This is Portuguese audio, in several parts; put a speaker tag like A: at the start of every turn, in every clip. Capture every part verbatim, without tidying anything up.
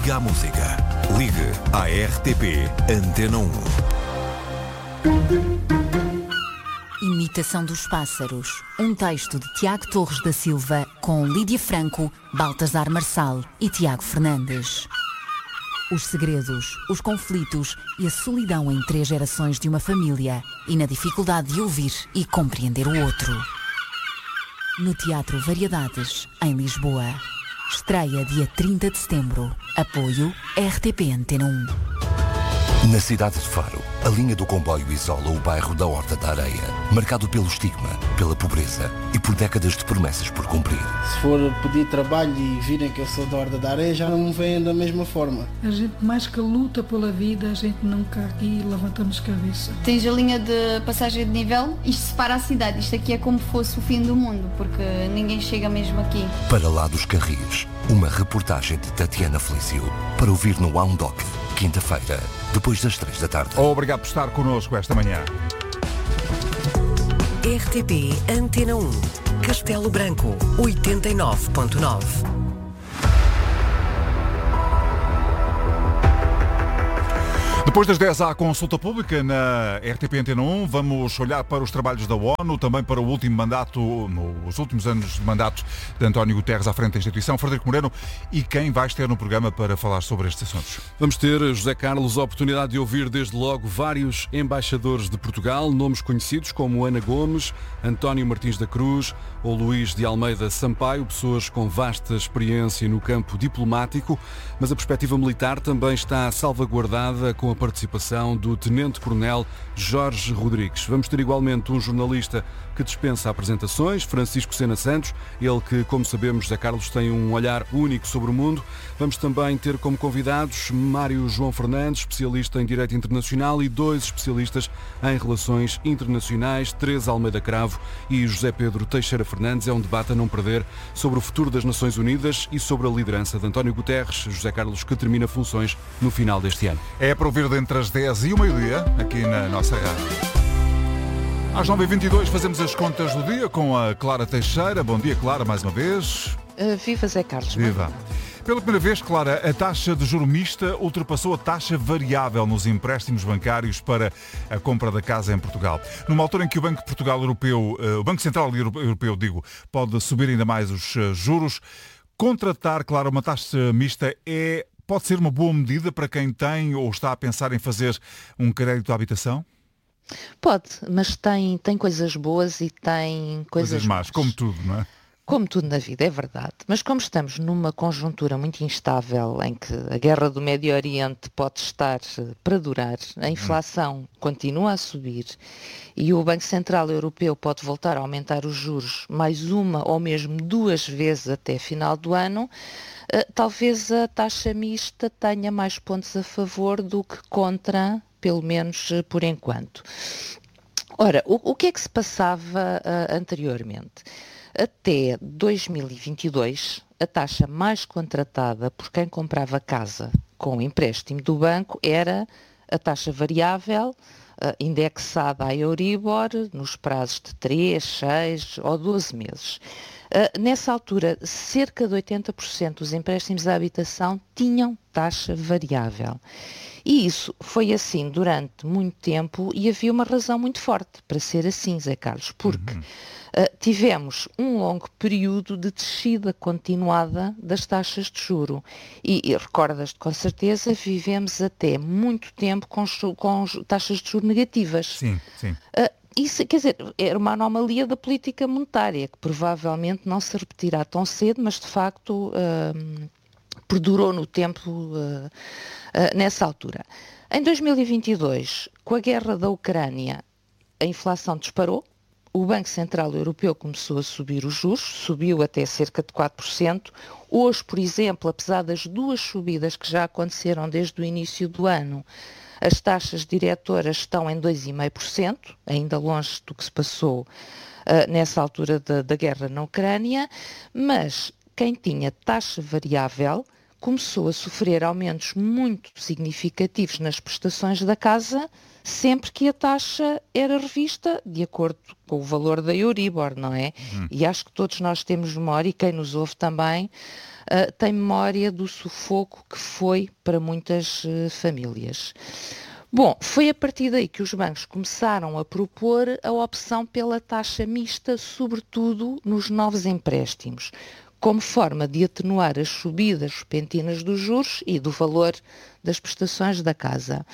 A: Liga à música. Ligue à R T P Antena um.
B: Imitação dos Pássaros. Um texto de Tiago Torres da Silva com Lídia Franco, Baltasar Marçal e Tiago Fernandes. Os segredos, os conflitos e a solidão em três gerações de uma família e na dificuldade de ouvir e compreender o outro. No Teatro Variedades, em Lisboa. Estreia dia trinta de setembro. Apoio R T P Antena um.
C: Na cidade de Faro, a linha do comboio isola o bairro da Horta da Areia, marcado pelo estigma, pela pobreza e por décadas de promessas por cumprir.
D: Se for pedir trabalho e virem que eu sou da Horta da Areia, já não me veem da mesma forma.
E: A gente mais que luta pela vida, a gente nunca aqui levantamos cabeça.
F: Tens a linha de passagem de nível, isto separa a cidade, isto aqui é como se fosse o fim do mundo, porque ninguém chega mesmo aqui.
C: Para lá dos Carris, uma reportagem de Tatiana Felício, para ouvir no Wowndoc, quinta-feira, depois das três da tarde.
G: Obrigado por estar connosco esta manhã.
H: R T P Antena um, Castelo Branco, oitenta e nove ponto nove.
G: Depois das dez há a consulta pública na R T P Antena um. Vamos olhar para os trabalhos da ONU, também para o último mandato, os últimos anos de mandato de António Guterres à frente da instituição. Frederico Moreno, e quem vais ter no programa para falar sobre estes assuntos?
I: Vamos ter, José Carlos, a oportunidade de ouvir desde logo vários embaixadores de Portugal, nomes conhecidos como Ana Gomes, António Martins da Cruz ou Luís de Almeida Sampaio, pessoas com vasta experiência no campo diplomático, mas a perspectiva militar também está salvaguardada com a participação do Tenente-Coronel Jorge Rodrigues. Vamos ter igualmente um jornalista que dispensa apresentações, Francisco Sena Santos, ele que, como sabemos, José Carlos, tem um olhar único sobre o mundo. Vamos também ter como convidados Mário João Fernandes, especialista em Direito Internacional, e dois especialistas em Relações Internacionais, Teresa Almeida Cravo e José Pedro Teixeira Fernandes. É um debate a não perder sobre o futuro das Nações Unidas e sobre a liderança de António Guterres, José Carlos, que termina funções no final deste ano.
G: É para ouvir entre as dez e o meio-dia, aqui na nossa rádio. Às nove e vinte e dois fazemos as contas do dia com a Clara Teixeira. Bom dia, Clara, mais uma vez.
J: Uh, viva Zé Carlos.
G: Viva. Pela primeira vez, Clara, a taxa de juro mista ultrapassou a taxa variável nos empréstimos bancários para a compra da casa em Portugal. Numa altura em que o Banco de Portugal Europeu, uh, o Banco Central Europeu, digo, pode subir ainda mais os uh, juros, contratar, Clara, uma taxa mista é, pode ser uma boa medida para quem tem ou está a pensar em fazer um crédito à habitação?
J: Pode, mas tem, tem coisas boas e tem coisas,
G: coisas más, como tudo, não é?
J: Como tudo na vida, é verdade. Mas como estamos numa conjuntura muito instável em que a guerra do Médio Oriente pode estar para durar, a inflação hum. continua a subir e o Banco Central Europeu pode voltar a aumentar os juros mais uma ou mesmo duas vezes até final do ano, uh, talvez a taxa mista tenha mais pontos a favor do que contra, pelo menos uh, por enquanto. Ora, o, o que é que se passava uh, anteriormente? Até dois mil e vinte e dois, a taxa mais contratada por quem comprava casa com o empréstimo do banco era a taxa variável, indexada à Euribor, nos prazos de três, seis ou doze meses. Nessa altura, cerca de oitenta por cento dos empréstimos à habitação tinham taxa variável. E isso foi assim durante muito tempo e havia uma razão muito forte para ser assim, Zé Carlos, porque uhum. uh, tivemos um longo período de descida continuada das taxas de juro. E, e recordas-te com certeza, vivemos até muito tempo com, com taxas de juro negativas.
G: Sim, sim.
J: Uh, Isso, quer dizer, era uma anomalia da política monetária, que provavelmente não se repetirá tão cedo, mas de facto uh, perdurou no tempo uh, uh, nessa altura. Em dois mil e vinte e dois, com a guerra da Ucrânia, a inflação disparou, o Banco Central Europeu começou a subir os juros, subiu até cerca de quatro por cento. Hoje, por exemplo, apesar das duas subidas que já aconteceram desde o início do ano, as taxas diretoras estão em dois vírgula cinco por cento, ainda longe do que se passou uh, nessa altura da, da guerra na Ucrânia, mas quem tinha taxa variável começou a sofrer aumentos muito significativos nas prestações da casa, sempre que a taxa era revista de acordo com o valor da Euribor, não é? Uhum. E acho que todos nós temos memória, e quem nos ouve também, uh, tem memória do sufoco que foi para muitas uh, famílias. Bom, foi a partir daí que os bancos começaram a propor a opção pela taxa mista, sobretudo nos novos empréstimos, como forma de atenuar as subidas repentinas dos juros e do valor das prestações da casa.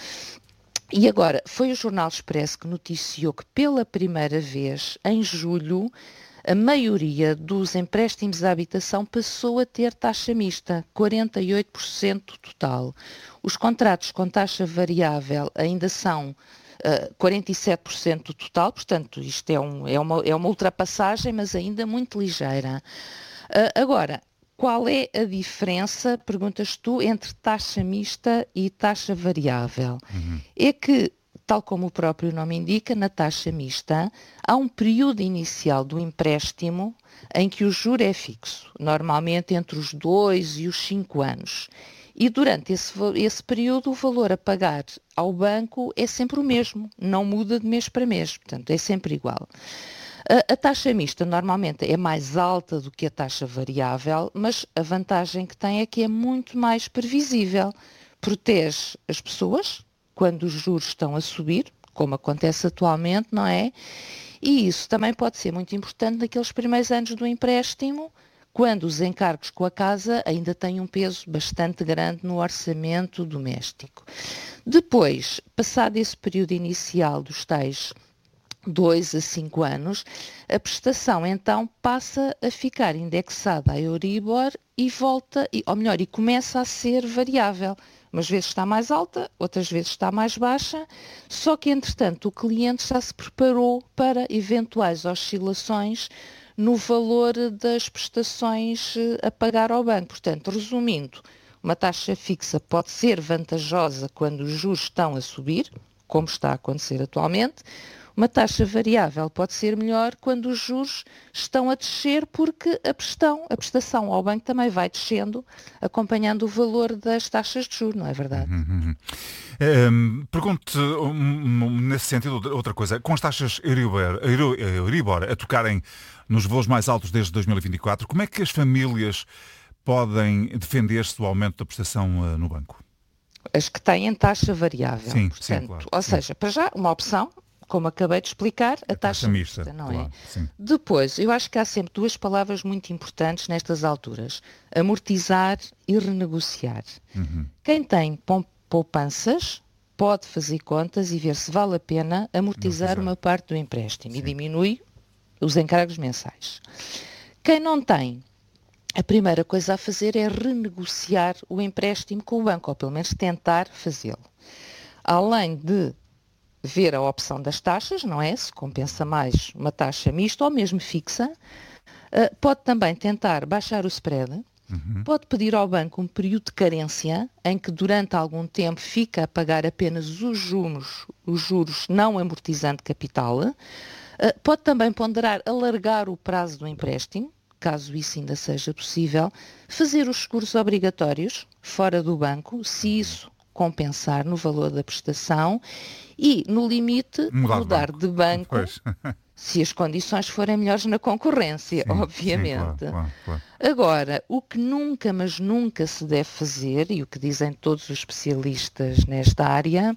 J: E agora, foi o Jornal Expresso que noticiou que pela primeira vez, em julho, a maioria dos empréstimos à habitação passou a ter taxa mista, quarenta e oito por cento total. Os contratos com taxa variável ainda são uh, quarenta e sete por cento total, portanto isto é, um, é, uma, é uma ultrapassagem, mas ainda muito ligeira. Uh, agora, qual é a diferença, perguntas tu, entre taxa mista e taxa variável? Uhum. É que, tal como o próprio nome indica, na taxa mista, há um período inicial do empréstimo em que o juro é fixo, normalmente entre os dois e os cinco anos. E durante esse, esse período o valor a pagar ao banco é sempre o mesmo, não muda de mês para mês, portanto é sempre igual. A, a taxa mista normalmente é mais alta do que a taxa variável, mas a vantagem que tem é que é muito mais previsível, protege as pessoas quando os juros estão a subir, como acontece atualmente, não é? E isso também pode ser muito importante naqueles primeiros anos do empréstimo, quando os encargos com a casa ainda têm um peso bastante grande no orçamento doméstico. Depois, passado esse período inicial dos tais dois a cinco anos, a prestação então passa a ficar indexada à Euribor e volta, ou melhor, e começa a ser variável. Umas vezes está mais alta, outras vezes está mais baixa, só que entretanto o cliente já se preparou para eventuais oscilações no valor das prestações a pagar ao banco. Portanto, resumindo, uma taxa fixa pode ser vantajosa quando os juros estão a subir, como está a acontecer atualmente. Uma taxa variável pode ser melhor quando os juros estão a descer, porque a prestação, a prestação ao banco também vai descendo, acompanhando o valor das taxas de juros, não é verdade?
G: Uhum. Um, pergunto-te um, nesse sentido outra coisa. Com as taxas Euribor, Euribor a tocarem nos voos mais altos desde dois mil e vinte e quatro, como é que as famílias podem defender-se do aumento da prestação uh, no banco?
J: As que têm taxa variável.
G: Sim,
J: portanto,
G: sim, claro.
J: Ou
G: Sim.
J: seja, para já, uma opção, como acabei de explicar, a, a taxa, taxa mista, mista, não
G: claro,
J: é?
G: Sim.
J: Depois, eu acho que há sempre duas palavras muito importantes nestas alturas: amortizar e renegociar. Uhum. Quem tem poupanças pode fazer contas e ver se vale a pena amortizar, amortizar. uma parte do empréstimo, sim, e diminui os encargos mensais. Quem não tem, a primeira coisa a fazer é renegociar o empréstimo com o banco, ou pelo menos tentar fazê-lo. Além de ver a opção das taxas, não é? Se compensa mais uma taxa mista ou mesmo fixa, uh, pode também tentar baixar o spread, uhum. pode pedir ao banco um período de carência em que durante algum tempo fica a pagar apenas os juros, os juros não amortizando capital, uh, pode também ponderar alargar o prazo do empréstimo, caso isso ainda seja possível, fazer os seguros obrigatórios fora do banco, se isso compensar no valor da prestação, e, no limite, mudar, mudar de banco, de banco se as condições forem melhores na concorrência, sim, obviamente.
G: Sim, claro, claro, claro.
J: Agora, o que nunca, mas nunca se deve fazer, e o que dizem todos os especialistas nesta área,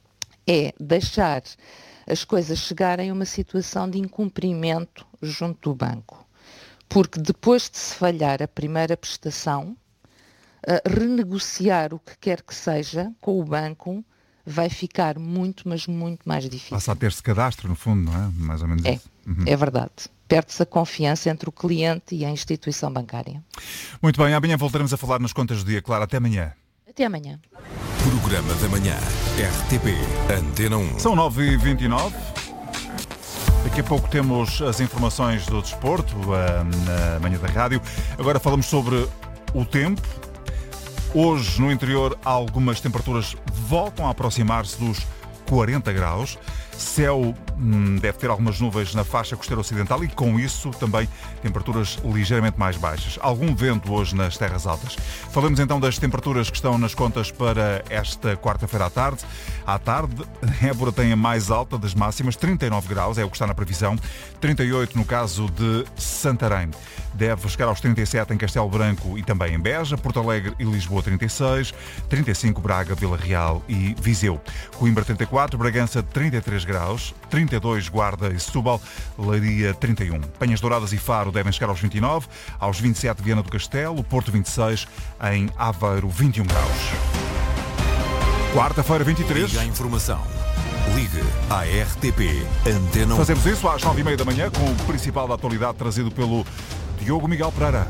J: é deixar as coisas chegarem a uma situação de incumprimento junto do banco. Porque depois de se falhar a primeira prestação, uh, renegociar o que quer que seja com o banco vai ficar muito, mas muito mais difícil.
G: Passa a ter-se cadastro, no fundo, não é? Mais ou menos
J: é,
G: isso. Uhum.
J: É verdade. Perde-se a confiança entre o cliente e a instituição bancária.
G: Muito bem, amanhã voltaremos a falar nas contas do dia, claro. Até amanhã.
J: Até amanhã.
A: Programa da Manhã, R T P, Antena um.
G: São nove e vinte e nove. Daqui a pouco temos as informações do desporto, na manhã da rádio. Agora falamos sobre o tempo. Hoje, no interior, algumas temperaturas voltam a aproximar-se dos quarenta graus. Céu deve ter algumas nuvens na faixa costeira ocidental e com isso também temperaturas ligeiramente mais baixas. Algum vento hoje nas terras altas. Falamos então das temperaturas que estão nas contas para esta quarta-feira à tarde. À tarde, Évora tem a mais alta das máximas, trinta e nove graus, é o que está na previsão, trinta e oito no caso de Santarém. Deve chegar aos trinta e sete em Castelo Branco e também em Beja, Porto Alegre e Lisboa trinta e seis, trinta e cinco Braga, Vila Real e Viseu. Coimbra trinta e quatro, Bragança trinta e três graus, trinta e dois Guarda e Setúbal, Leiria trinta e um. Penhas Douradas e Faro devem chegar aos vinte e nove, aos vinte e sete Viana do Castelo, Porto vinte e seis, em Aveiro vinte e um graus. Quarta-feira vinte e três.
A: Liga a informação. Ligue à R T P Antena um.
G: Fazemos isso às nove e meia da manhã com o principal da atualidade trazido pelo Diogo Miguel Pereira.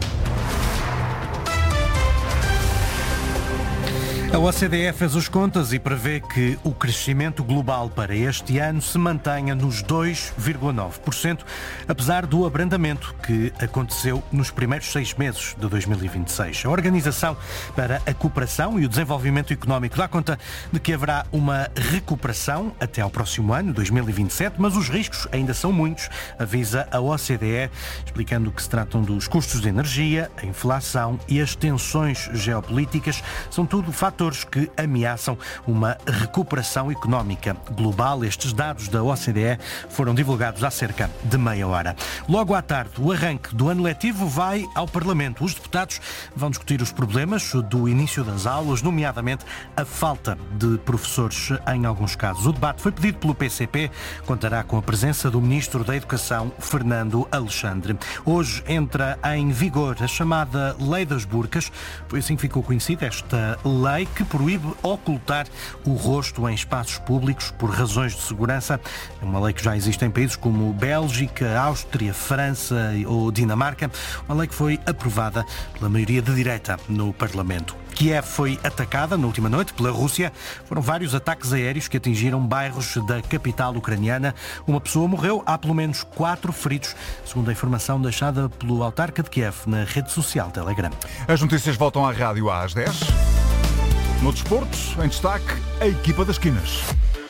K: A O C D E fez as contas e prevê que o crescimento global para este ano se mantenha nos dois vírgula nove por cento, apesar do abrandamento que aconteceu nos primeiros seis meses de dois mil e vinte e seis. A Organização para a Cooperação e o Desenvolvimento Económico dá conta de que haverá uma recuperação até ao próximo ano, dois mil e vinte e sete, mas os riscos ainda são muitos, avisa a O C D E, explicando que se tratam dos custos de energia, a inflação e as tensões geopolíticas. São tudo fatores que ameaçam uma recuperação económica global. Estes dados da O C D E foram divulgados há cerca de meia hora. Logo à tarde, o arranque do ano letivo vai ao Parlamento. Os deputados vão discutir os problemas do início das aulas, nomeadamente a falta de professores em alguns casos. O debate foi pedido pelo P C P, contará com a presença do Ministro da Educação, Fernando Alexandre. Hoje entra em vigor a chamada Lei das Burcas, foi assim que ficou conhecida esta lei, que proíbe ocultar o rosto em espaços públicos por razões de segurança. É uma lei que já existe em países como Bélgica, Áustria, França ou Dinamarca. Uma lei que foi aprovada pela maioria de direita no Parlamento. Kiev foi atacada na última noite pela Rússia. Foram vários ataques aéreos que atingiram bairros da capital ucraniana. Uma pessoa morreu, há pelo menos quatro feridos, segundo a informação deixada pelo autarca de Kiev na rede social Telegram.
G: As notícias voltam à rádio às dez. No desporto, em destaque, a equipa das esquinas.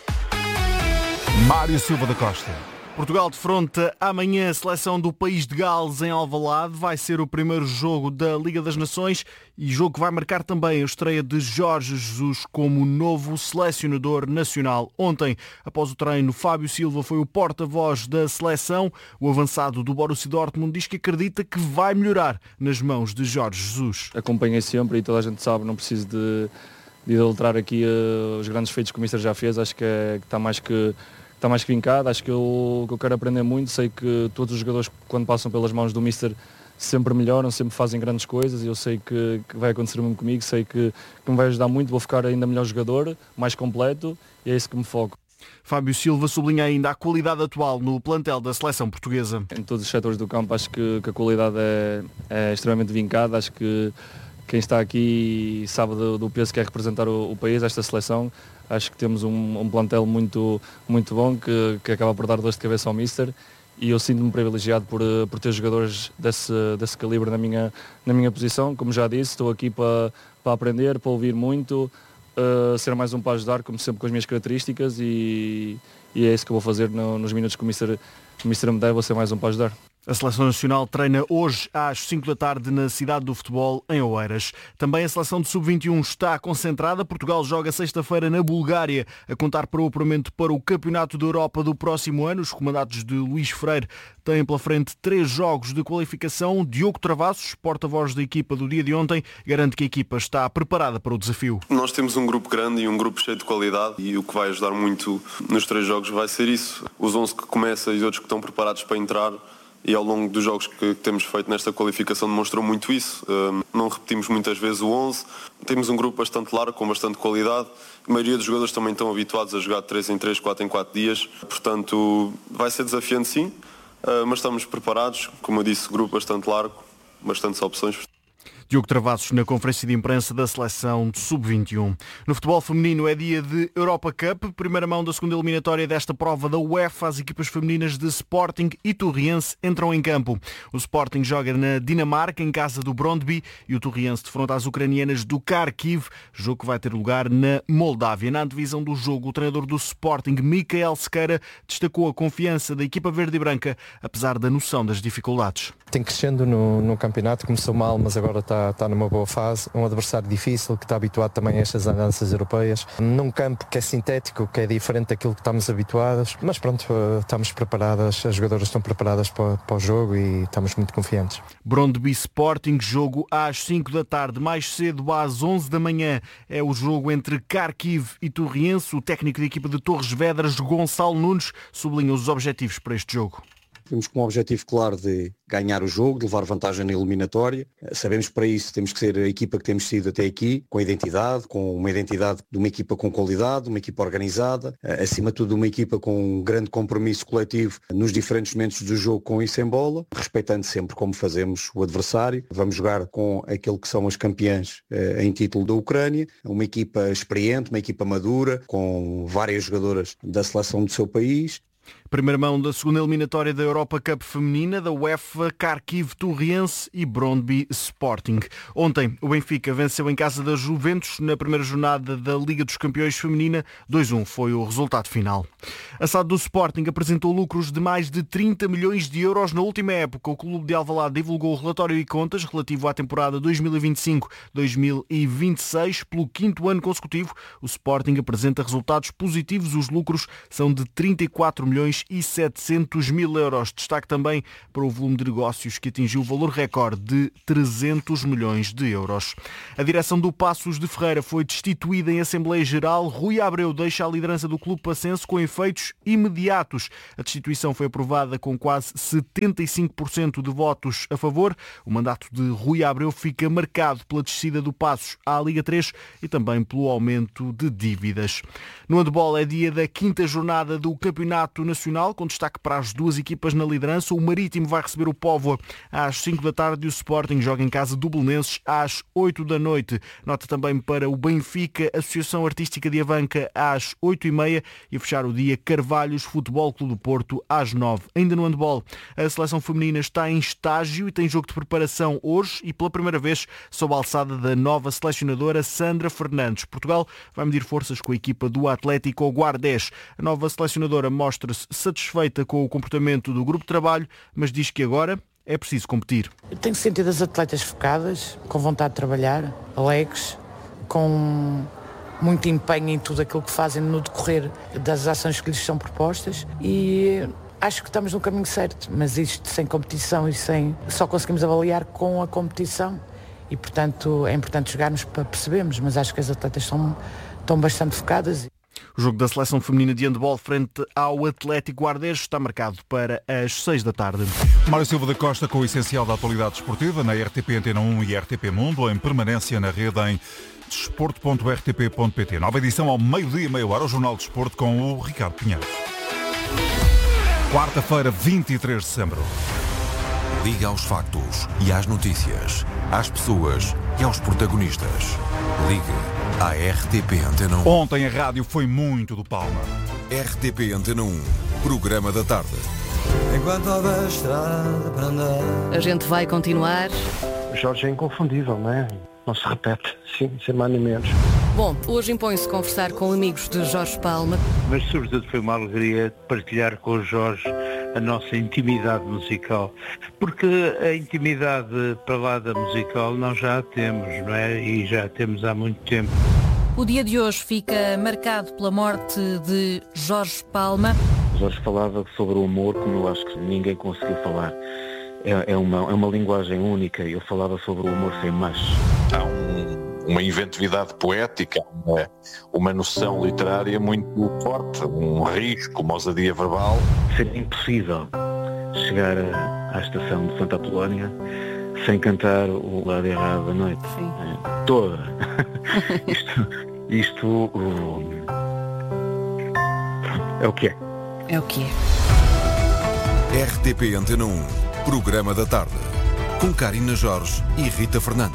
G: Mário Silva da Costa.
L: Portugal defronta amanhã a seleção do país de Gales em Alvalade. Vai ser o primeiro jogo da Liga das Nações e jogo que vai marcar também a estreia de Jorge Jesus como novo selecionador nacional. Ontem, após o treino, Fábio Silva foi o porta-voz da seleção. O avançado do Borussia Dortmund diz que acredita que vai melhorar nas mãos de Jorge Jesus.
M: Acompanhei sempre e toda a gente sabe, não preciso de, de adulterar aqui uh, os grandes feitos que o Mister já fez. Acho que, é, que está mais que... Está mais que vincado, acho que eu, que eu quero aprender muito, sei que todos os jogadores quando passam pelas mãos do Mister sempre melhoram, sempre fazem grandes coisas e eu sei que, que vai acontecer mesmo comigo, sei que, que me vai ajudar muito, vou ficar ainda melhor jogador, mais completo e é isso que me foco.
L: Fábio Silva sublinha ainda a qualidade atual no plantel da seleção portuguesa.
M: Em todos os setores do campo acho que, que a qualidade é, é extremamente vincada, acho que quem está aqui sabe do, do peso que é representar o, o país, esta seleção. Acho que temos um, um plantel muito, muito bom que, que acaba por dar dor de cabeça ao Mister e eu sinto-me privilegiado por, por ter jogadores desse, desse calibre na minha, na minha posição. Como já disse, estou aqui para, para aprender, para ouvir muito, uh, ser mais um para ajudar, como sempre com as minhas características e, e é isso que eu vou fazer no, nos minutos que o Mister, o Mister me der, vou ser mais um para ajudar.
L: A Seleção Nacional treina hoje às cinco da tarde na Cidade do Futebol, em Oeiras. Também a Seleção de sub vinte e um está concentrada. Portugal joga sexta-feira na Bulgária, a contar para o apuramento para o Campeonato da Europa do próximo ano. Os comandados de Luís Freire têm pela frente três jogos de qualificação. Diogo Travassos, porta-voz da equipa do dia de ontem, garante que a equipa está preparada para o desafio.
N: Nós temos um grupo grande e um grupo cheio de qualidade e o que vai ajudar muito nos três jogos vai ser isso. Os onze que começam e os outros que estão preparados para entrar. E ao longo dos jogos que temos feito nesta qualificação demonstrou muito isso. Não repetimos muitas vezes o onze. Temos um grupo bastante largo, com bastante qualidade. A maioria dos jogadores também estão habituados a jogar de três em três, quatro em quatro dias. Portanto, vai ser desafiante sim, mas estamos preparados. Como eu disse, grupo bastante largo, bastantes opções.
L: Diogo Travassos na conferência de imprensa da seleção de sub vinte e um. No futebol feminino é dia de Europa Cup, primeira mão da segunda eliminatória desta prova da UEFA. As equipas femininas de Sporting e Torriense entram em campo. O Sporting joga na Dinamarca, em casa do Brøndby, e o Torriense defronta as ucranianas do Kharkiv, jogo que vai ter lugar na Moldávia. Na antevisão do jogo, o treinador do Sporting, Michael Sequeira, destacou a confiança da equipa verde e branca, apesar da noção das dificuldades.
O: Tem crescendo no, no campeonato, começou mal, mas agora está, está numa boa fase. Um adversário difícil, que está habituado também a estas andanças europeias. Num campo que é sintético, que é diferente daquilo que estamos habituados. Mas pronto, estamos preparadas, as jogadoras estão preparadas para, para o jogo e estamos muito confiantes.
L: Brøndby Sporting, jogo às cinco da tarde. Mais cedo, às onze da manhã, é o jogo entre Kharkiv e Torriense. O técnico da equipa de Torres Vedras, Gonçalo Nunes, sublinha os objetivos para este jogo.
P: Temos com um objetivo claro de ganhar o jogo, de levar vantagem na eliminatória. Sabemos que para isso temos que ser a equipa que temos sido até aqui, com identidade, com uma identidade de uma equipa com qualidade, uma equipa organizada, acima de tudo uma equipa com um grande compromisso coletivo nos diferentes momentos do jogo com e sem bola, respeitando sempre como fazemos o adversário. Vamos jogar com aquele que são as campeãs eh, em título da Ucrânia, uma equipa experiente, uma equipa madura, com várias jogadoras da seleção do seu país.
L: Primeira mão da segunda eliminatória da Europa Cup feminina, da UEFA, Kharkiv Torriense e Brøndby Sporting. Ontem, o Benfica venceu em casa da Juventus na primeira jornada da Liga dos Campeões feminina. dois a um foi o resultado final. A S A D do Sporting apresentou lucros de mais de trinta milhões de euros na última época. O clube de Alvalade divulgou o relatório e contas relativo à temporada dois mil e vinte e cinco dois mil e vinte e seis. Pelo quinto ano consecutivo, o Sporting apresenta resultados positivos. Os lucros são de trinta e quatro milhões e setecentos mil euros. Destaque também para o volume de negócios, que atingiu o valor recorde de trezentos milhões de euros. A direção do Passos de Ferreira foi destituída em Assembleia Geral. Rui Abreu deixa a liderança do clube passense com efeitos imediatos. A destituição foi aprovada com quase setenta e cinco por cento de votos a favor. O mandato de Rui Abreu fica marcado pela descida do Passos à Liga três e também pelo aumento de dívidas. No handball é dia da quinta jornada do Campeonato Nacional, com destaque para as duas equipas na liderança. O Marítimo vai receber o Póvoa às cinco da tarde e o Sporting joga em casa do Belenenses às oito da noite. Nota também para o Benfica, Associação Artística de Avanca, às oito e meia e a fechar o dia Carvalhos Futebol Clube do Porto às nove. Ainda no handball, a seleção feminina está em estágio e tem jogo de preparação hoje e pela primeira vez sob a alçada da nova selecionadora Sandra Fernandes. Portugal vai medir forças com a equipa do Atlético Guardés. A nova selecionadora mostra-se satisfeita com o comportamento do grupo de trabalho, mas diz que agora é preciso competir.
Q: Eu tenho sentido as atletas focadas, com vontade de trabalhar, alegres, com muito empenho em tudo aquilo que fazem no decorrer das ações que lhes são propostas e acho que estamos no caminho certo, mas isto sem competição e sem... só conseguimos avaliar com a competição e, portanto, é importante jogarmos para percebermos, mas acho que as atletas estão, estão bastante focadas.
L: O jogo da seleção feminina de handball frente ao Atlético Guardés está marcado para as seis da tarde.
G: Mário Silva da Costa com o essencial da atualidade esportiva na R T P Antena um e R T P Mundo, em permanência na rede em desporto ponto r t p ponto p t. Nova edição ao meio-dia e meia hora, o Jornal de Desporto com o Ricardo Pinheiro. Quarta-feira, vinte e três de dezembro.
A: Liga aos factos e às notícias, às pessoas e aos protagonistas. Ligue à R T P Antena um.
G: Ontem a rádio foi muito do Palma.
A: R T P Antena um, programa da tarde.
R: Enquanto houver estrada para andar.
H: A gente vai continuar.
S: O Jorge é inconfundível, não é? Não se repete, sim, sem mais nem menos.
H: Bom, hoje impõe-se conversar com amigos de Jorge Palma.
T: Mas sobretudo foi uma alegria partilhar com o Jorge a nossa intimidade musical, porque a intimidade para lá da musical nós já a temos, não é? E já a temos há muito tempo.
H: O dia de hoje fica marcado pela morte de Jorge Palma.
U: Jorge falava sobre o amor como eu acho que ninguém conseguiu falar. É, é, uma, é uma linguagem única. Ele falava sobre o amor sem mais.
V: Há um, uma inventividade poética, uma, uma noção literária muito forte, um risco, uma ousadia verbal.
U: Seria impossível chegar a, à estação de Santa Apolónia sem cantar o lado errado da noite.
H: Sim.
U: É, toda. isto isto o, é o que é.
H: É o que é.
A: R T P Antena um, programa da tarde. com Karina Jorge e Rita Fernandes.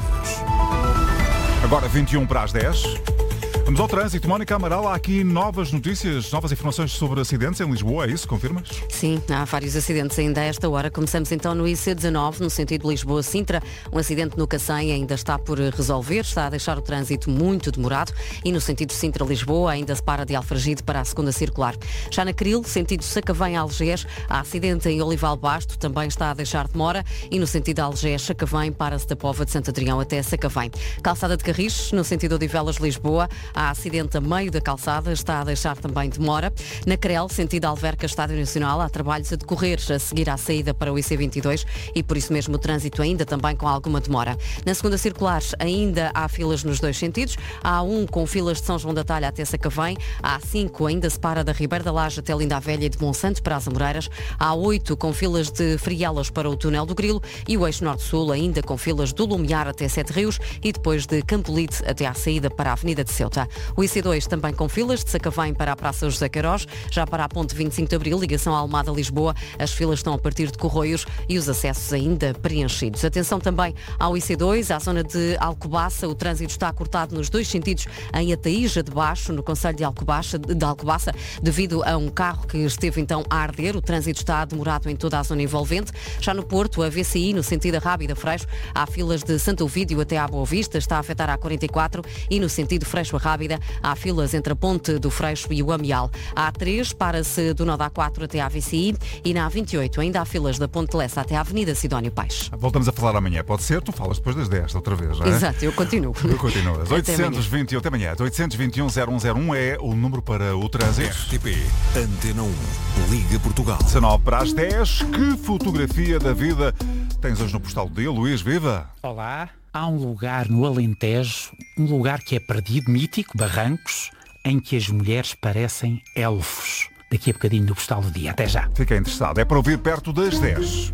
G: Agora vinte e um para as dez. Vamos ao trânsito. Mónica Amaral, há aqui novas notícias, novas informações sobre acidentes em Lisboa, é isso? Confirmas?
B: Sim, há vários acidentes ainda a esta hora. Começamos então no I C dezanove, no sentido Lisboa-Sintra. Um acidente no Cacém ainda está por resolver, está a deixar o trânsito muito demorado. E no sentido Sintra-Lisboa ainda se para de Alfragide para a segunda circular. Já na Cril, sentido Sacavém-Algés, há acidente em Olival Basto, também está a deixar demora. E no sentido Algés-Sacavém, para-se da Póvoa de Santo Adrião até Sacavém. Calçada de Carris, no sentido Odivelas-Lisboa, há acidente a meio da calçada, está a deixar também demora. Na Crel, sentido Alverca, Estádio Nacional, há trabalhos a decorrer a seguir à saída para o I C vinte e dois e por isso mesmo o trânsito ainda também com alguma demora. Na segunda circular ainda há filas nos dois sentidos. Há um com filas de São João da Talha até Sacavém. Há cinco ainda se para da Ribeira da Laje até Linda a Velha e de Monsanto para as Amoreiras. Há oito com filas de Frielas para o Túnel do Grilo e o eixo norte-sul ainda com filas do Lumiar até Sete Rios e depois de Campolide até à saída para a Avenida de Ceuta. O I C dois também com filas de Sacavém para a Praça José Queiroz, já para a Ponte vinte e cinco de Abril, ligação à Almada-Lisboa, as filas estão a partir de Corroios e os acessos ainda preenchidos. Atenção também ao I C dois, à zona de Alcobaça, o trânsito está cortado nos dois sentidos em Ataíja de Baixo, no concelho de Alcobaça, de Alcobaça, devido a um carro que esteve então a arder. O trânsito está demorado em toda a zona envolvente. Já no Porto, a V C I, no sentido Rábida-Freixo, há filas de Santo Ovídio até à Boa Vista, está a afetar a quarenta e quatro e no sentido Freixo-Rábida, há filas entre a Ponte do Freixo e o Amial. A A três para-se do nó da A quatro até à V C I e na A vinte e oito ainda há filas da Ponte Lessa até à Avenida Sidónio Paes.
G: Voltamos a falar amanhã, pode ser? Tu falas depois das dez outra vez, não é?
B: Exato, eu continuo.
G: Tu continuas. oitocentos e vinte, até amanhã. oitocentos e vinte e um, zero um zero um é o número para o trânsito.
A: R T P, Antena um, Liga Portugal.
G: dezanove para as dez. Que fotografia da vida tens hoje no postal do dia, Luís? Viva!
D: Olá. Há um lugar no Alentejo, um lugar que é perdido, mítico, Barrancos, em que as mulheres parecem elfos. Daqui a bocadinho no postal do dia. Até já.
G: Fiquei interessado. É para ouvir perto das dez.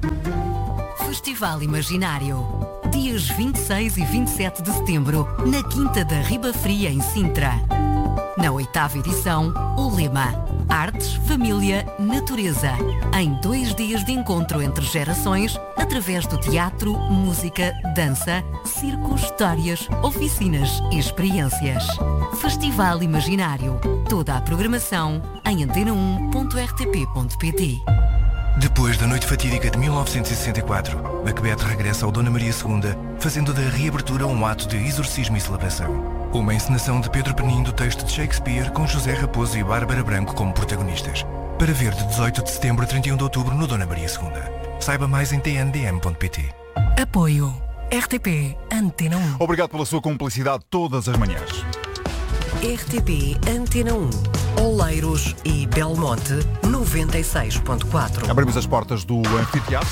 W: Festival Imaginário. Dias vinte e seis e vinte e sete de setembro, na Quinta da Riba Fria, em Sintra. Na oitava edição, o lema Artes, Família, Natureza. Em dois dias de encontro entre gerações, através do teatro, música, dança, circo, histórias, oficinas e experiências. Festival Imaginário. Toda a programação em antena um ponto r t p ponto p t.
X: Depois da noite fatídica de mil novecentos e sessenta e quatro, Macbeth regressa ao Dona Maria segunda, fazendo da reabertura um ato de exorcismo e celebração. Uma encenação de Pedro Penin do texto de Shakespeare, com José Raposo e Bárbara Branco como protagonistas. Para ver de dezoito de setembro a trinta e um de outubro no Dona Maria segunda. Saiba mais em t n d m ponto p t.
W: Apoio R T P Antena um.
G: Obrigado pela sua cumplicidade todas as manhãs.
H: R T P Antena um, Oleiros e Belmonte noventa e seis ponto quatro.
G: Abrimos as portas do anfiteatro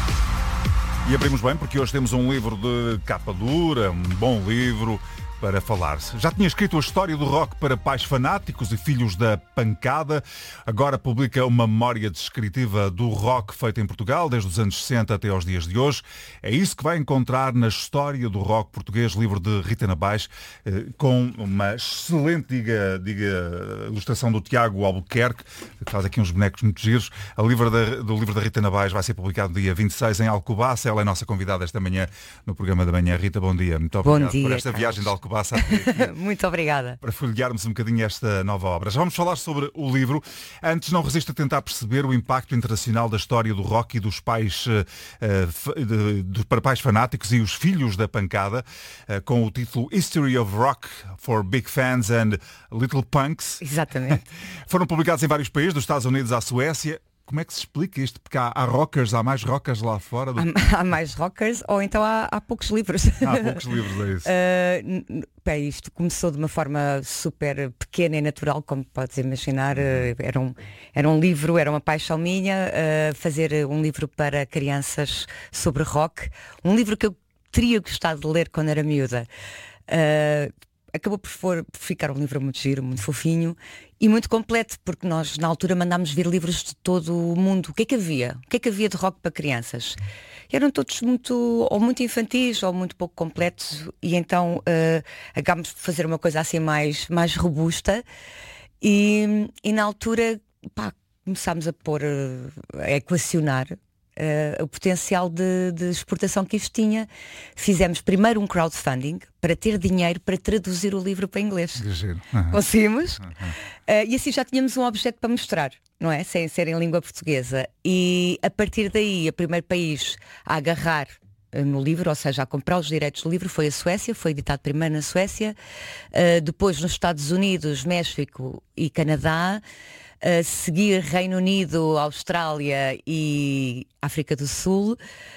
G: e abrimos bem porque hoje temos um livro de capa dura, um bom livro para falar-se. Já tinha escrito a história do rock para pais fanáticos e filhos da pancada. Agora publica uma memória descritiva do rock feita em Portugal, desde os anos sessenta até aos dias de hoje. É isso que vai encontrar na História do Rock Português, livro de Rita Nabais, com uma excelente, diga, diga, ilustração do Tiago Albuquerque, que faz aqui uns bonecos muito giros. A livro da, do livro da Rita Nabais vai ser publicado no dia vinte e seis em Alcobaça. Ela é a nossa convidada esta manhã no programa da manhã. Rita, bom dia. Muito obrigado
Y: bom dia,
G: por esta
Y: Carlos.
G: viagem de Alcobaça.
Y: Muito obrigada.
G: Para folhearmos um bocadinho esta nova obra. Já vamos falar sobre o livro. Antes, não resisto a tentar perceber o impacto internacional da história do rock e dos pais uh, de, de, para pais fanáticos e os filhos da pancada, uh, com o título History of Rock for Big Fans and Little Punks.
Y: Exatamente.
G: Foram publicados em vários países, dos Estados Unidos à Suécia. Como é que se explica isto? Porque há, há rockers, há mais rockers lá fora? Do...
Y: Há, há mais rockers ou então há, há poucos livros.
G: Há poucos livros, é isso.
Y: Uh, bem, isto começou de uma forma super pequena e natural, como podes imaginar. Uh, era, um, era um livro, era uma paixão minha, uh, fazer um livro para crianças sobre rock. Um livro que eu teria gostado de ler quando era miúda. Uh, Acabou por, for, por ficar um livro muito giro, muito fofinho e muito completo, porque nós na altura mandámos vir livros de todo o mundo. O que é que havia? O que é que havia de rock para crianças? E eram todos muito, ou muito infantis, ou muito pouco completos, e então uh, acabámos por fazer uma coisa assim mais, mais robusta e, e na altura pá, começámos a pôr, uh, a equacionar uh, o potencial de, de exportação que isto tinha. Fizemos primeiro um crowdfunding para ter dinheiro para traduzir o livro para inglês.
G: Uhum.
Y: Conseguimos.
G: Uhum.
Y: Uh, e assim já tínhamos um objeto para mostrar, não é? Sem ser em língua portuguesa. E a partir daí, o primeiro país a agarrar no livro, ou seja, a comprar os direitos do livro, foi a Suécia, foi editado primeiro na Suécia, uh, depois nos Estados Unidos, México e Canadá, uh, seguir Reino Unido, Austrália e África do Sul,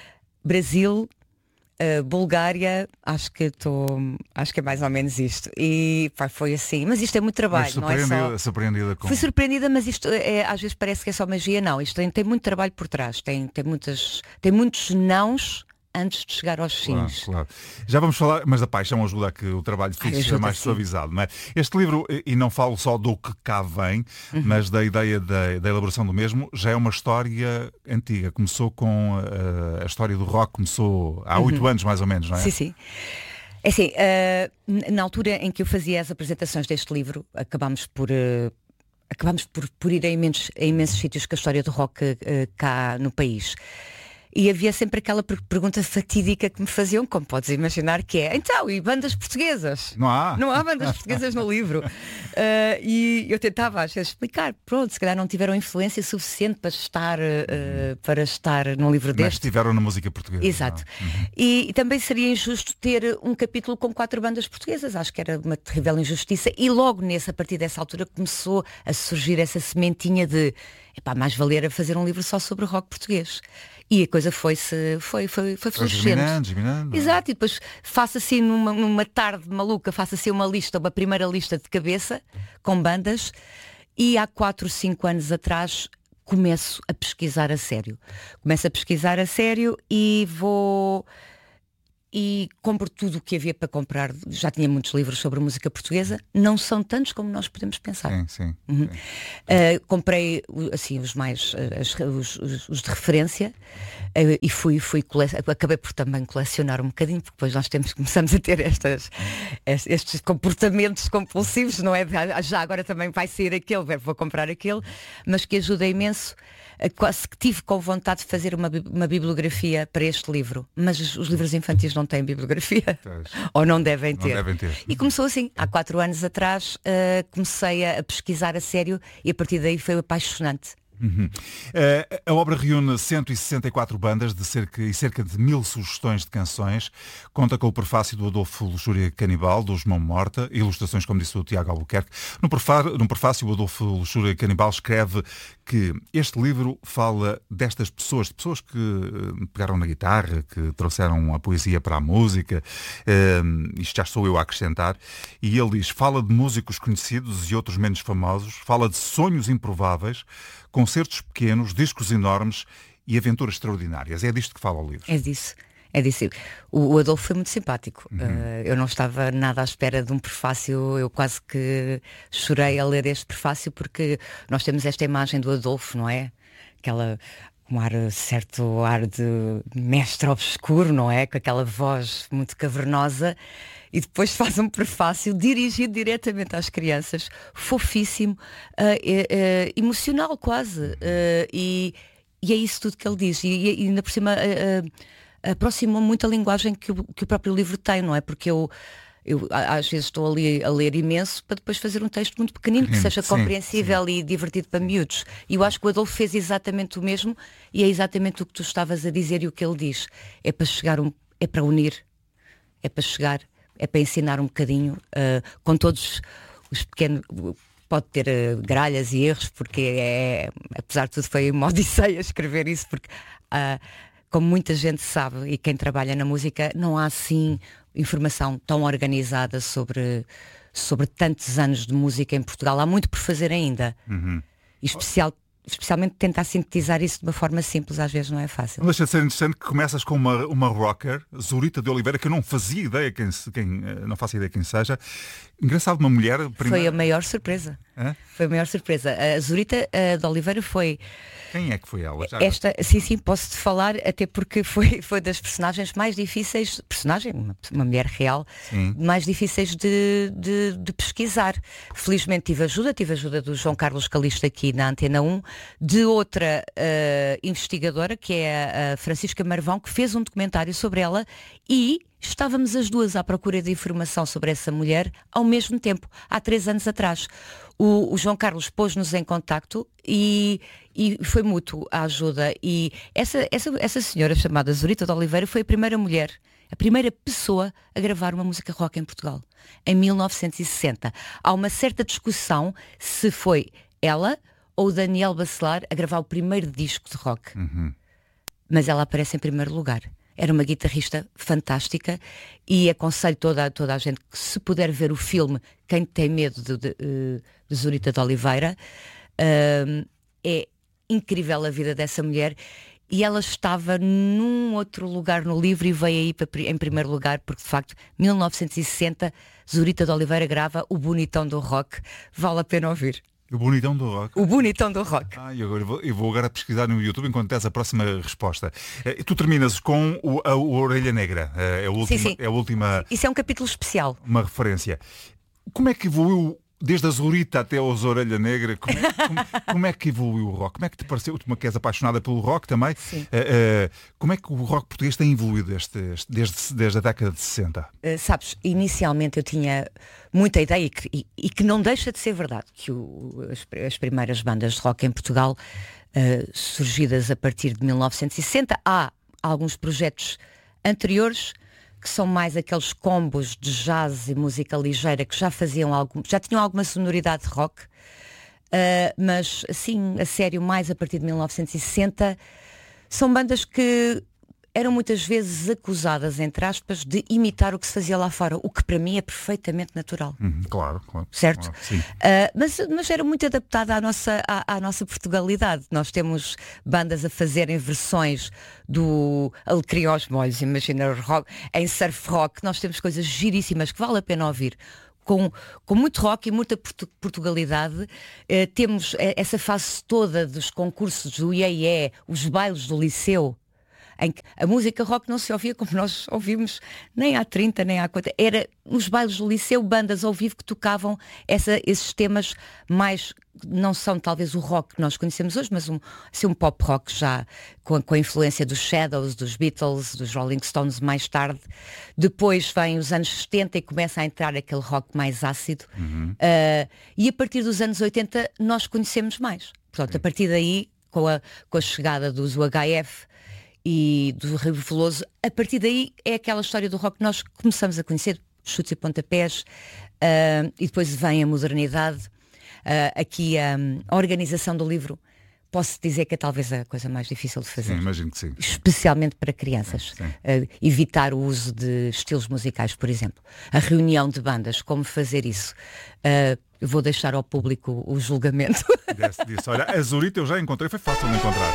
Y: Brasil, uh, Bulgária, acho que estou, acho que é mais ou menos isto. E pá, foi assim, mas isto é muito trabalho, não é só...
G: Surpreendida com...
Y: Fui surpreendida, mas isto é, às vezes parece que é só magia, não, isto tem, tem muito trabalho por trás, tem, tem, muitas, tem muitos nãos antes de chegar aos sims.
G: Claro, claro. Já vamos falar, mas a paixão ajuda a que o trabalho fique seja mais sim. suavizado, não é? Este livro, e não falo só do que cá vem, uhum. mas da ideia da, da elaboração do mesmo, já é uma história antiga. Começou com uh, a história do rock, começou há oito uhum. anos mais ou menos, não é?
Y: Sim, sim. É assim, uh, na altura em que eu fazia as apresentações deste livro, acabámos por... Uh, acabámos por, por ir a imensos, a imensos sítios com a história do rock uh, cá no país. E havia sempre aquela pergunta fatídica que me faziam, como podes imaginar, que é, então, e bandas portuguesas?
G: Não há.
Y: Não há bandas portuguesas no livro. Uh, e eu tentava às vezes explicar, pronto, se calhar não tiveram influência suficiente para estar, uh, para estar num livro deste.
G: Mas estiveram na música portuguesa.
Y: Exato. Uhum. E, e também seria injusto ter um capítulo com quatro bandas portuguesas. Acho que era uma terrível injustiça. E logo nesse, a partir dessa altura, começou a surgir essa sementinha de, epá, mais valer fazer um livro só sobre rock português. E a coisa foi-se, foi, foi, foi florescendo. Exato, e depois faço assim numa, numa tarde maluca, faço assim uma lista, uma primeira lista de cabeça, com bandas, e há quatro, cinco anos atrás começo a pesquisar a sério. Começo a pesquisar a sério e vou... e compro tudo o que havia para comprar. Já tinha muitos livros sobre música portuguesa, não são tantos como nós podemos pensar.
G: Sim, sim,
Y: uhum.
G: sim.
Y: Uh, comprei assim os mais as, os, os, os de referência uh, e fui, fui cole... acabei por também colecionar um bocadinho, porque depois nós temos, começamos a ter estas, estes comportamentos compulsivos, não é? Já agora também vai sair aquele, vou comprar aquele, mas que ajuda imenso. Quase que tive com vontade de fazer uma, uma bibliografia para este livro, mas os, os livros infantis não têm bibliografia ou não devem ter.
G: Não devem ter.
Y: E começou assim, há quatro anos atrás uh, comecei a, a pesquisar a sério e a partir daí foi apaixonante.
G: Uhum. Uh, a obra reúne cento e sessenta e quatro bandas de cerca, e cerca de mil sugestões de canções. Conta com o prefácio do Adolfo Luxúria Canibal, dos Mão Morta, ilustrações, como disse o Tiago Albuquerque. No, prefá, no prefácio, o Adolfo Luxúria Canibal escreve que este livro fala destas pessoas, de pessoas que uh, pegaram na guitarra, que trouxeram a poesia para a música. Uh, isto já sou eu a acrescentar. E ele diz, fala de músicos conhecidos e outros menos famosos, fala de sonhos improváveis, concertos pequenos, discos enormes e aventuras extraordinárias. É disto que fala o livro.
Y: É disso. É disso. O, o Adolfo foi muito simpático. Uhum. Uh, eu não estava nada à espera de um prefácio. Eu quase que chorei a ler este prefácio porque nós temos esta imagem do Adolfo, não é? Aquela... um ar, certo ar de mestre obscuro, não é? Com aquela voz muito cavernosa. E depois faz um prefácio dirigido diretamente às crianças, fofíssimo, uh, uh, uh, emocional quase. Uh, e, e é isso tudo que ele diz. E, e ainda por cima uh, uh, aproxima muito a linguagem que o, que o próprio livro tem, não é? Porque eu, eu às vezes estou ali a ler imenso para depois fazer um texto muito pequenino, que seja sim, compreensível sim. e divertido para miúdos. E eu acho que o Adolfo fez exatamente o mesmo e é exatamente o que tu estavas a dizer e o que ele diz. É para chegar, um, é para unir, é para chegar... é para ensinar um bocadinho, uh, com todos os pequenos, pode ter uh, gralhas e erros, porque é, apesar de tudo foi uma odisseia escrever isso, porque uh, como muita gente sabe, e quem trabalha na música, não há assim informação tão organizada sobre, sobre tantos anos de música em Portugal. Há muito por fazer ainda. Uhum. E especial especialmente tentar sintetizar isso de uma forma simples, às vezes não é fácil.
G: Não deixa de ser interessante que começas com uma, uma rocker, Zurita de Oliveira, que eu não fazia ideia, quem, quem, não faço ideia quem seja, Engraçado, uma mulher... Primeiro...
Y: Foi a maior surpresa.
G: Hã?
Y: Foi a maior surpresa. A Zurita uh, de Oliveira foi...
G: Quem é que foi ela? Já
Y: Esta, sim, sim, posso-te falar, até porque foi, foi das personagens mais difíceis, personagem, uma, uma mulher real, sim. mais difíceis de, de, de pesquisar. Felizmente tive ajuda, tive ajuda do João Carlos Calixto aqui na Antena um, de outra uh, investigadora, que é a Francisca Marvão, que fez um documentário sobre ela e estávamos as duas à procura de informação sobre essa mulher ao mesmo tempo, há três anos atrás. O, o João Carlos pôs-nos em contacto e, e foi mútuo a ajuda. E essa, essa, essa senhora chamada Zurita de Oliveira foi a primeira mulher, a primeira pessoa a gravar uma música rock em Portugal, em mil novecentos e sessenta. Há uma certa discussão se foi ela ou o Daniel Bacelar a gravar o primeiro disco de rock. Uhum. Mas ela aparece em primeiro lugar. Era uma guitarrista fantástica e aconselho toda, toda a gente que, se puder ver o filme Quem Tem Medo de, de, de Zurita de Oliveira, uh, é incrível a vida dessa mulher e ela estava num outro lugar no livro e veio aí para, em primeiro lugar porque, de facto, mil novecentos e sessenta, Zurita de Oliveira grava O Bonitão do Rock. Vale a pena ouvir.
G: O Bonitão do Rock.
Y: O Bonitão do Rock.
G: Ah, eu, agora vou, eu vou agora pesquisar no YouTube enquanto tens a próxima resposta. Eh, tu terminas com o, a, o Orelha Negra. Eh, é, a última,
Y: sim, sim.
G: é a última...
Y: Isso é um capítulo especial.
G: Uma referência. Como é que evoluiu, desde a Zurita até aos Orelha Negra, como é, como, como é que evoluiu o rock? Como é que te pareceu? Tu que és apaixonada pelo rock também.
Y: Sim.
G: Eh, eh, como é que o rock português tem evoluído este, este, desde, desde a década de sessenta?
Y: Uh, sabes, inicialmente eu tinha muita ideia e que, e, e que não deixa de ser verdade que o, as, as primeiras bandas de rock em Portugal, uh, surgidas a partir de mil novecentos e sessenta, há alguns projetos anteriores que são mais aqueles combos de jazz e música ligeira que já faziam algum, já tinham alguma sonoridade de rock, uh, mas assim, a sério, mais a partir de mil novecentos e sessenta, são bandas que eram muitas vezes acusadas, entre aspas, de imitar o que se fazia lá fora, o que para mim é perfeitamente natural.
G: Uhum, claro, claro.
Y: Certo?
G: Claro, sim.
Y: Uh, mas, mas era muito adaptada à nossa, à, à nossa Portugalidade. Nós temos bandas a fazerem versões do Alecrim aos Molhos, imagina rock, em surf rock, nós temos coisas giríssimas que vale a pena ouvir. Com, com muito rock e muita Portugalidade, eh, temos essa fase toda dos concursos do I E E, os bailes do liceu, em que a música rock não se ouvia como nós ouvimos nem há trinta, nem há quarenta. Era nos bailes do liceu, bandas ao vivo que tocavam essa, esses temas mais, não são talvez o rock que nós conhecemos hoje, mas um, assim, um pop rock já com a, com a influência dos Shadows, dos Beatles, dos Rolling Stones mais tarde. Depois vem os anos setenta e começa a entrar aquele rock mais ácido. Uhum. Uh, e a partir dos anos oitenta nós conhecemos mais. Portanto, Sim. a partir daí, com a, com a chegada dos U H F e do Rio Veloso, a partir daí é aquela história do rock que nós começamos a conhecer, chutes e pontapés, uh, e depois vem a modernidade, uh, aqui um, a organização do livro, posso dizer que é talvez a coisa mais difícil de fazer.
G: Sim, imagino que sim.
Y: Especialmente para crianças.
G: Sim, sim.
Y: Uh, evitar o uso de estilos musicais, por exemplo. A reunião de bandas, como fazer isso. Uh, vou deixar ao público o julgamento.
G: Desse, disse, olha, a Zurita eu já encontrei, foi fácil de encontrar.